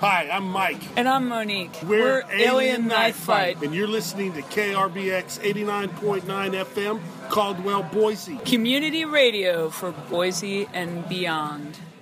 Hi, I'm Mike. And I'm Monique. We're Alien Night Fight. And you're listening to KRBX 89.9 FM, Caldwell, Boise. Community radio for Boise and beyond.